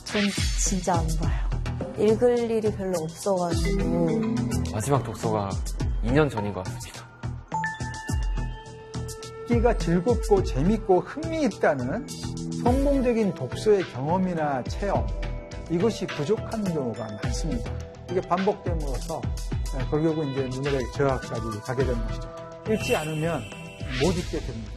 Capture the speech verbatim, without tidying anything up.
전 진짜 안 봐요. 읽을 일이 별로 없어가지고. 마지막 독서가 이 년 전인 것 같습니다. 읽기가 즐겁고 재밌고 흥미있다는 성공적인 독서의 경험이나 체험, 이것이 부족한 경우가 많습니다. 이게 반복됨으로써 결국은 이제 문학의 저하까지 가게 되는 것이죠. 읽지 않으면 못 읽게 됩니다.